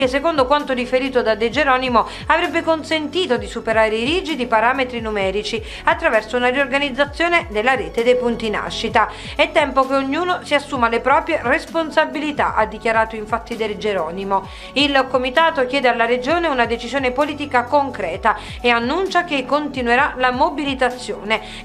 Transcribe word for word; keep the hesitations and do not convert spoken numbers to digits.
che secondo quanto riferito da De Geronimo avrebbe consentito di superare i rigidi parametri numerici attraverso una riorganizzazione della rete dei punti nascita. È tempo che ognuno si assuma le proprie responsabilità, ha dichiarato infatti De Geronimo. Il comitato chiede alla regione una decisione politica concreta e annuncia che continuerà la mobilitazione